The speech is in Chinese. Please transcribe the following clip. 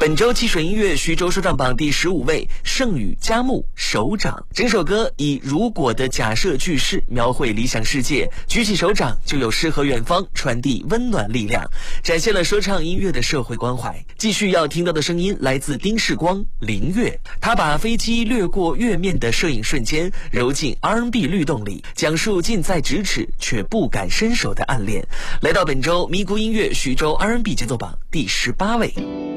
本周汽水音乐徐州首长榜第15位，盛宇佳木手掌。整首歌以如果的假设句式描绘理想世界，举起手掌就有诗和远方，传递温暖力量，展现了说唱音乐的社会关怀。继续要听到的声音来自丁世光林月，他把飞机掠过月面的摄影瞬间揉进 R&B 律动里，讲述近在咫尺却不敢伸手的暗恋。来到本周咪咕音乐徐州 R&B 节奏榜第18位。